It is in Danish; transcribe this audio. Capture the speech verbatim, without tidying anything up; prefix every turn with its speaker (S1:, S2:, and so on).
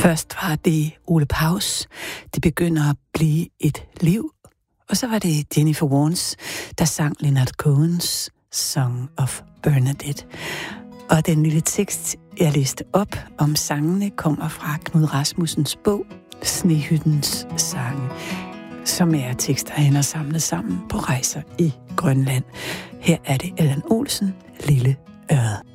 S1: Først var det Ole Paus, Det begynder at blive et liv. Og så var det Jennifer Warnes, der sang Leonard Cohens Song of Bernadette. Og den lille tekst, jeg læste op om sangene, kommer fra Knud Rasmussens bog Snehyttens sange, som er tekster, han har samlet sammen på rejser i Grønland. Her er det Allan Olsen, Lille Ørred.